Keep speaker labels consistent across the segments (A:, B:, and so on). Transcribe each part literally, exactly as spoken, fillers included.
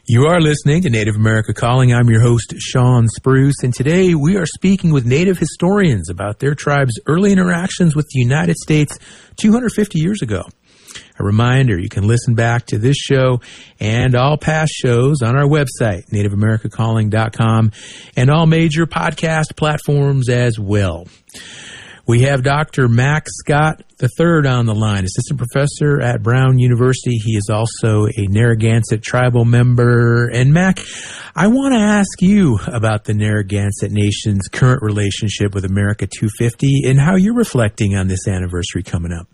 A: You are listening to Native America Calling. I'm your host, Sean Spruce, and today we are speaking with Native historians about their tribe's early interactions with the United States two hundred fifty years ago. A reminder, you can listen back to this show and all past shows on our website, native america calling dot com, and all major podcast platforms as well. We have Doctor Mac Scott the third on the line, assistant professor at Brown University. He is also a Narragansett tribal member. And Mac, I want to ask you about the Narragansett Nation's current relationship with America two fifty and how you're reflecting on this anniversary coming up.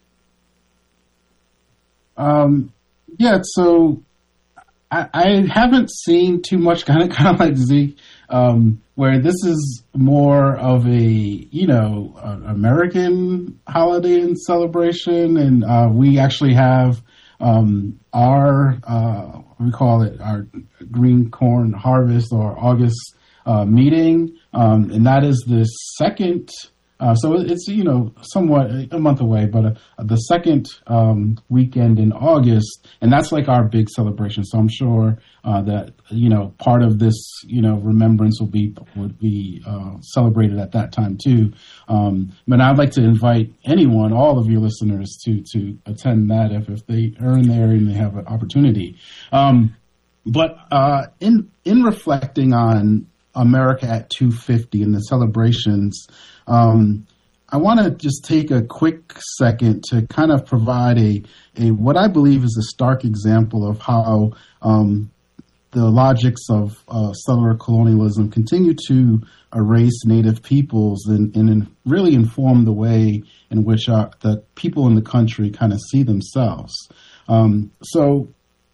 B: Um, yeah, so I, I haven't seen too much, kind of, kind of like Zeke, um, where this is more of a, you know, uh, American holiday and celebration, and uh, we actually have um, our, uh, what we call it, our green corn harvest or August uh, meeting, um, and that is the second. Uh, so it's, you know, somewhat a month away, but uh, the second um, weekend in August, and that's like our big celebration. So I'm sure uh, that, you know, part of this, you know, remembrance will be would be uh, celebrated at that time too. Um, but I'd like to invite anyone, all of your listeners, to to attend that if, if they are in there and they have an opportunity. Um, but uh, in in reflecting on America at two fifty and the celebrations, Um, I want to just take a quick second to kind of provide a, a what I believe is a stark example of how um, the logics of uh, settler colonialism continue to erase Native peoples and, and really inform the way in which our, the people in the country kind of see themselves. Um, so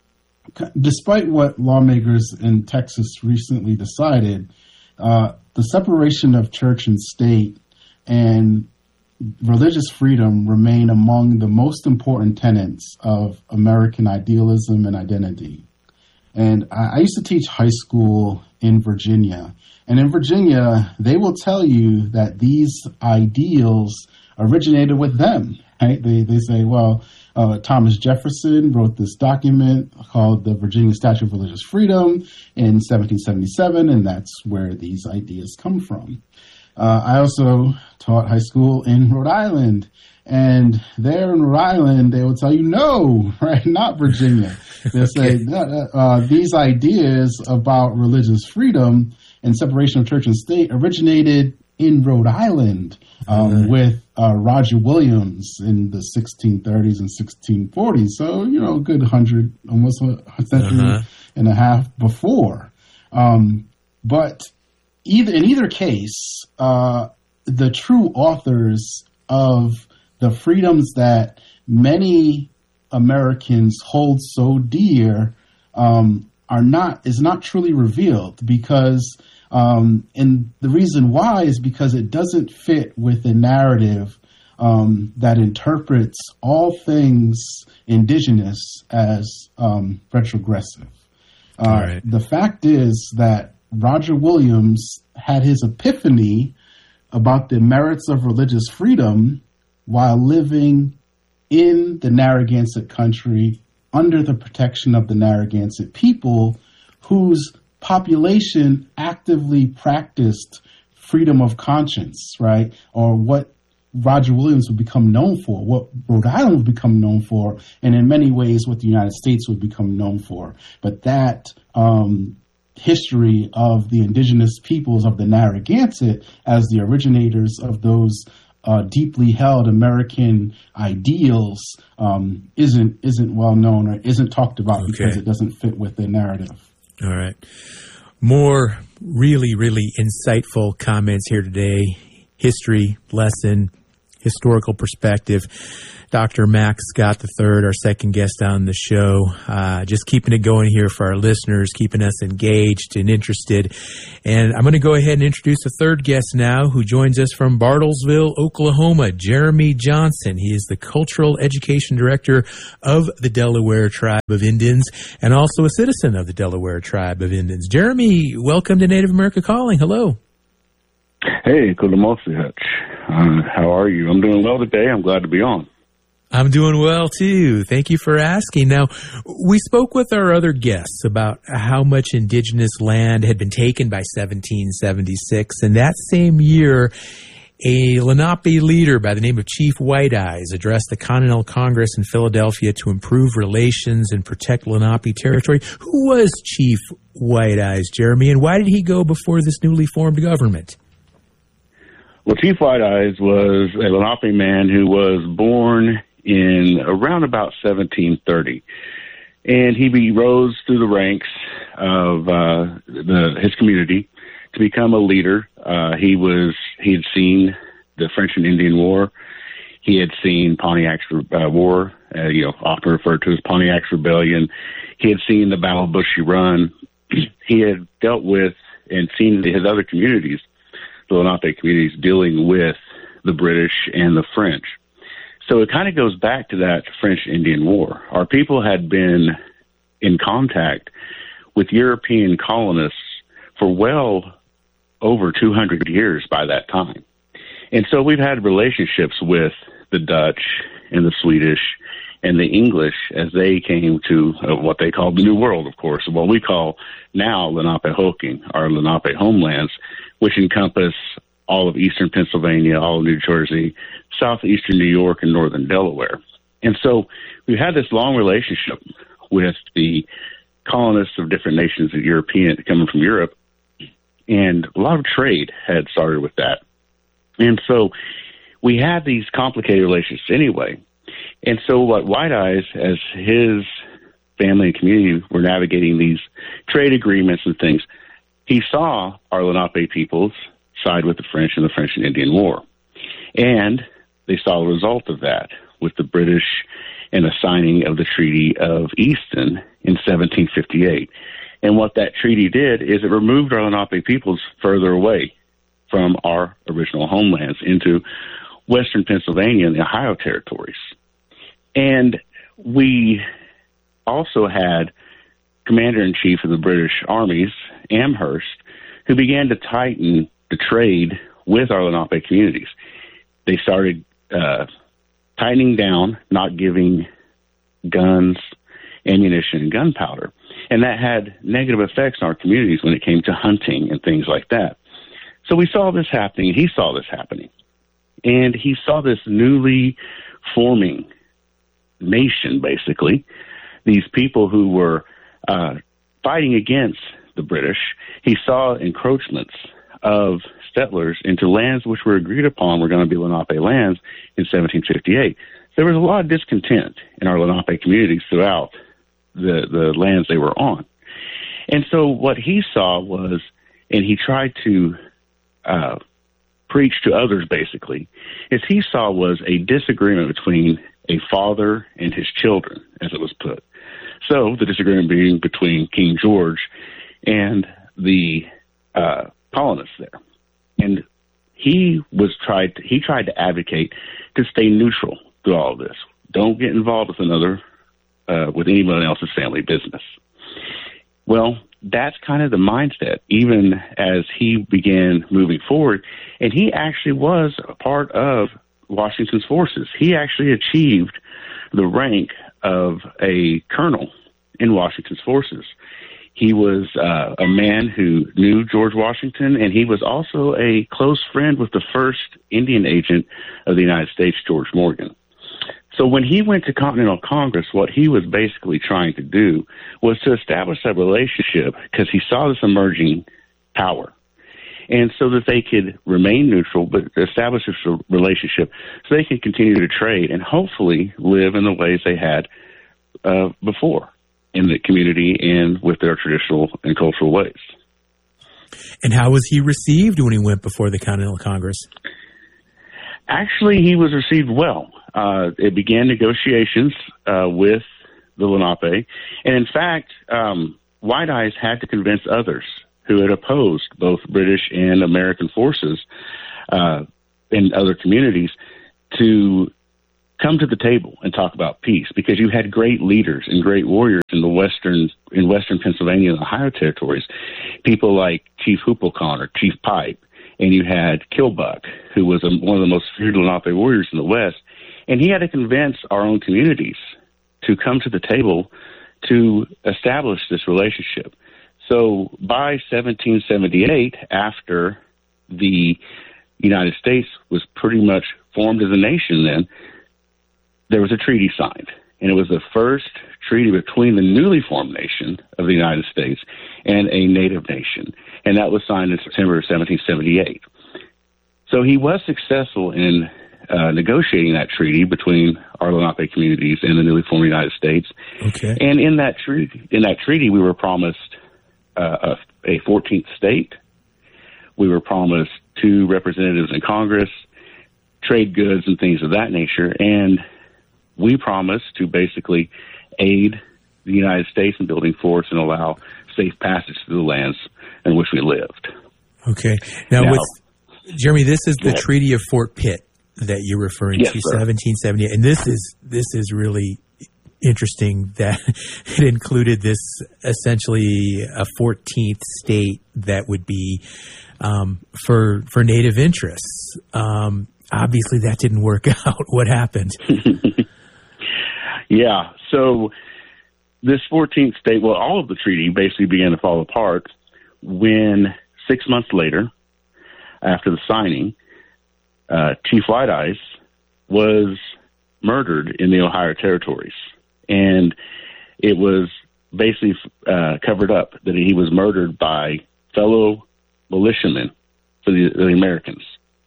B: despite what lawmakers in Texas recently decided, uh, the separation of church and state and religious freedom remain among the most important tenets of American idealism and identity. And I, I used to teach high school in Virginia. And in Virginia, they will tell you that these ideals originated with them. Right? They, they say, well, uh, Thomas Jefferson wrote this document called the Virginia Statute of Religious Freedom in seventeen seventy-seven, and that's where these ideas come from. Uh, I also taught high school in Rhode Island, and there in Rhode Island, they will tell you, no, right, not Virginia. They say uh, uh, these ideas about religious freedom and separation of church and state originated in Rhode Island um, mm-hmm. with uh, Roger Williams in the sixteen thirties and sixteen forties. So, you know, a good hundred, almost a century uh-huh. and a half before. Um, but either in either case, uh, the true authors of the freedoms that many Americans hold so dear um, are not is not truly revealed, because um, and the reason why is because it doesn't fit with the narrative um, that interprets all things indigenous as um, retrogressive. Uh, right. The fact is that Roger Williams had his epiphany about the merits of religious freedom while living in the Narragansett country under the protection of the Narragansett people, whose population actively practiced freedom of conscience, right? Or what Roger Williams would become known for, what Rhode Island would become known for, and in many ways what the United States would become known for. But that um, history of the indigenous peoples of the Narragansett as the originators of those uh, deeply held American ideals um, isn't isn't well known or isn't talked about okay. because it doesn't fit with the narrative.
A: All right. More really, really insightful comments here today. History, lesson, historical perspective. Doctor Mac Scott the third, our second guest on the show, uh, just keeping it going here for our listeners, keeping us engaged and interested. And I'm going to go ahead and introduce a third guest now who joins us from Bartlesville, Oklahoma, Jeremy Johnson. He is the Cultural Education Director of the Delaware Tribe of Indians and also a citizen of the Delaware Tribe of Indians. Jeremy, welcome to Native America Calling. Hello.
C: Hey, Kulamosi Hutch. Uh, how are you? I'm doing well today. I'm glad to be on.
A: I'm doing well, too. Thank you for asking. Now, we spoke with our other guests about how much indigenous land had been taken by seventeen seventy-six, and that same year, a Lenape leader by the name of Chief White Eyes addressed the Continental Congress in Philadelphia to improve relations and protect Lenape territory. Who was Chief White Eyes, Jeremy, and why did he go before this newly formed government?
C: Well, Chief White Eyes was a Lenape man who was born in around about seventeen thirty. And he rose through the ranks of uh, the, his community to become a leader. Uh, he was he had seen the French and Indian War. He had seen Pontiac's uh, War, uh, you know, often referred to as Pontiac's Rebellion. He had seen the Battle of Bushy Run. He had dealt with and seen his other communities, the Lenape communities, dealing with the British and the French. So it kind of goes back to that French-Indian War. Our people had been in contact with European colonists for well over two hundred years by that time. And so we've had relationships with the Dutch and the Swedish and the English as they came to uh, what they called the New World, of course, what we call now Lenapehoking, our Lenape homelands, which encompass all of eastern Pennsylvania, all of New Jersey, southeastern New York, and northern Delaware. And so we've had this long relationship with the colonists of different nations of European coming from Europe, and a lot of trade had started with that. And so we had these complicated relationships anyway. And so what White Eyes, as his family and community were navigating these trade agreements and things, he saw our Lenape peoples side with the French in the French and Indian War. And they saw the result of that with the British and the signing of the Treaty of Easton in seventeen fifty-eight. And what that treaty did is it removed our Lenape peoples further away from our original homelands into western Pennsylvania and the Ohio territories. And we also had Commander-in-Chief of the British armies, Amherst, who began to tighten the trade with our Lenape communities. They started uh, tightening down, not giving guns, ammunition, and gunpowder. And that had negative effects on our communities when it came to hunting and things like that. So we saw this happening, and he saw this happening. And he saw this newly forming nation, basically, these people who were uh, fighting against the British. He saw encroachments of settlers into lands which were agreed upon were going to be Lenape lands in seventeen fifty-eight. There was a lot of discontent in our Lenape communities throughout the, the lands they were on. And so what he saw was, and he tried to uh, preach to others basically, is he saw was a disagreement between a father and his children, as it was put. So the disagreement being between King George and the uh, colonists there. And he was tried to, he tried to advocate to stay neutral through all of this. Don't get involved with another, uh, with anyone else's family business. Well, that's kind of the mindset, even as he began moving forward. And he actually was a part of Washington's forces. He actually achieved the rank of a colonel in Washington's forces. He was uh, a man who knew George Washington, and he was also a close friend with the first Indian agent of the United States, George Morgan. So when he went to Continental Congress, what he was basically trying to do was to establish that relationship because he saw this emerging power. And so that they could remain neutral, but establish this relationship so they could continue to trade and hopefully live in the ways they had uh, before in the community and with their traditional and cultural ways.
A: And how was he received when he went before the Continental Congress?
C: Actually, he was received well. Uh, it began negotiations uh, with the Lenape. And in fact, um, White Eyes had to convince others who had opposed both British and American forces uh, in other communities to come to the table and talk about peace, because you had great leaders and great warriors in the western in western Pennsylvania and Ohio territories, people like Chief Hooplecon or Chief Pipe, and you had Kilbuck, who was a, one of the most feared Lenape warriors in the West, And he had to convince our own communities to come to the table to establish this relationship. So by seventeen seventy-eight, after the United States was pretty much formed as a nation then, there was a treaty signed. And it was the first treaty between the newly formed nation of the United States and a native nation. And that was signed in September of seventeen seventy-eight. So he was successful in uh, negotiating that treaty between our Lenape communities and the newly formed United States.
A: Okay.
C: And in that treaty, in that treaty, we were promised uh, a, a fourteenth state. We were promised two representatives in Congress, trade goods and things of that nature. And we promised to basically aid the United States in building forts and allow safe passage to the lands in which we lived.
A: Okay. Now,
C: now
A: with Jeremy, this is the
C: ahead.
A: Treaty of Fort Pitt that you're referring
C: yes,
A: to,
C: sir.
A: seventeen seventy-eight. And this is this is really interesting that it included this essentially a fourteenth state that would be um, for for native interests. Um, obviously, that didn't work out. What happened?
C: Yeah, so this fourteenth state, well, all of the treaty basically began to fall apart when six months later, after the signing, uh, Chief White Eyes was murdered in the Ohio Territories. And it was basically uh, covered up that he was murdered by fellow militiamen for the, the Americans.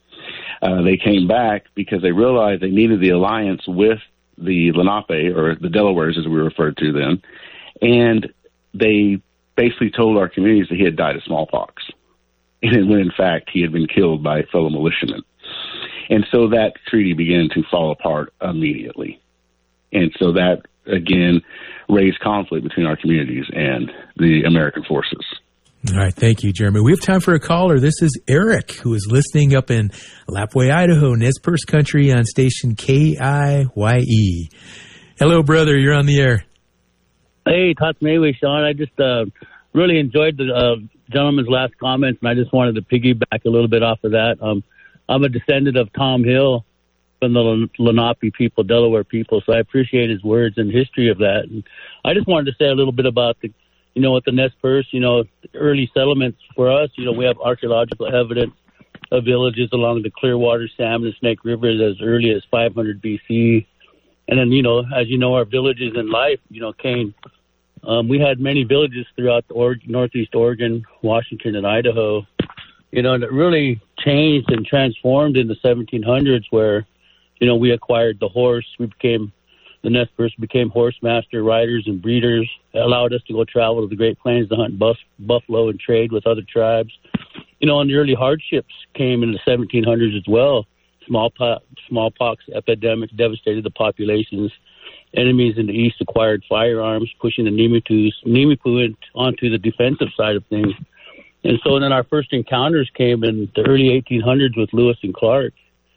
C: Uh, they came back because they realized they needed the alliance with the Lenape, or the Delawares as we referred to them, and they basically told our communities that he had died of smallpox, and when in fact he had been killed by fellow militiamen. And so that treaty began to fall apart immediately. And so that, again, raised conflict between our communities and the American forces.
A: All right. Thank you, Jeremy. We have time for a caller. This is Eric, who is listening up in Lapwai, Idaho, Nez Perce country on station K I Y E. Hello, brother. You're on the air.
D: Hey, talk to me with Sean. I just uh, really enjoyed the uh, gentleman's last comments, and I just wanted to piggyback a little bit off of that. Um, I'm a descendant of Tom Hill from the Lenape people, Delaware people, so I appreciate his words and history of that. And I just wanted to say a little bit about the You know, with the Nez Perce, you know, early settlements for us, you know, we have archaeological evidence of villages along the Clearwater, Salmon, and Snake Rivers as early as five hundred B C. And then, you know, as you know, our villages in life, you know, came, um, we had many villages throughout the or- Northeast Oregon, Washington, and Idaho, you know, and it really changed and transformed in the seventeen hundreds where, you know, we acquired the horse. We became The Nez Perce became horse master riders and breeders. It allowed us to go travel to the Great Plains to hunt bus- buffalo and trade with other tribes. You know, and the early hardships came in the seventeen hundreds as well. Smallpox, smallpox epidemic devastated the populations. Enemies in the east acquired firearms, pushing the Nimitus, Nimipu onto the defensive side of things. And so then our first encounters came in the early eighteen hundreds with Lewis and Clark.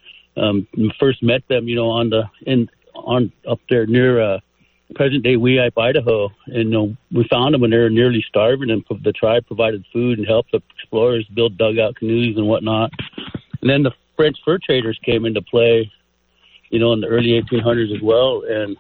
D: Um, first met them, you know, on the in. on up there near uh, present-day Weippe, Idaho, and you know, we found them when they were nearly starving, and the tribe provided food and helped the explorers build dugout canoes and whatnot. And then the French fur traders came into play, you know, in the early eighteen hundreds as well, and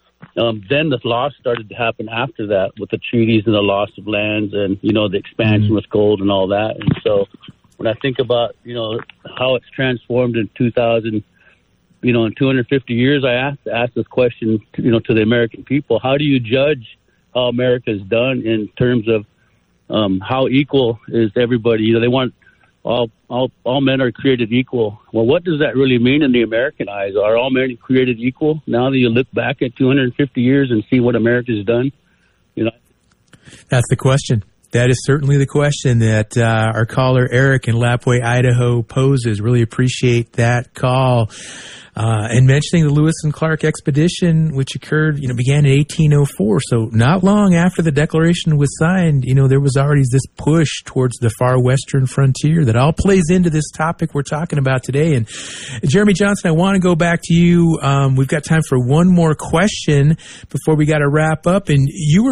D: um, then the loss started to happen after that with the treaties and the loss of lands and, you know, the expansion with gold and all that. And so when I think about, you know, how it's transformed in two thousand, you know, in two hundred fifty years, I asked asked this question, to, you know, to the American people: how do you judge how America is done in terms of um, how equal is everybody? You know, they want all all all men are created equal. Well, what does that really mean in the American eyes? Are all men created equal? Now that you look back at two hundred fifty years and see what America's done, you know,
A: that's the question. That is certainly the question that uh, our caller Eric in Lapwai, Idaho poses. Really appreciate that call. Uh, and mentioning the Lewis and Clark expedition, which occurred, you know, began in eighteen oh four. So not long after the Declaration was signed, you know, there was already this push towards the far western frontier that all plays into this topic we're talking about today. And Jeremy Johnson, I want to go back to you. Um, we've got time for one more question before we got to wrap up. And you were